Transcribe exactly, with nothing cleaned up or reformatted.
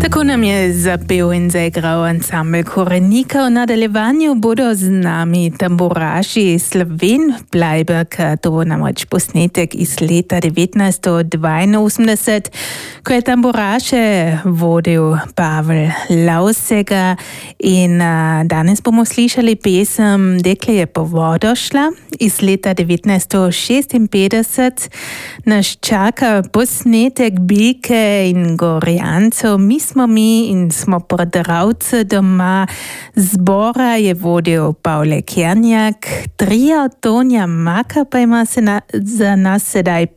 Tako nam je zapel in zaigral ansambl Korenika. V nadaljevanju bodo z nami tamburaši Sloven Bleiberg. To bo namreč posnetek iz leta devetnajststo dvainosemdeset, ko je tamburaše vodil Pavel Lausega. In danes bomo slišali pesem Dekle je po vodo šla iz leta devetnajststo šestinpetdeset. Naš čaka posnetek Bilke in Gorjancev. Mi smo mi in smo prodravci doma. Zbora je vodil Pavle Kernjak. Trio Tonja Maka pa ima se na, za nas sedaj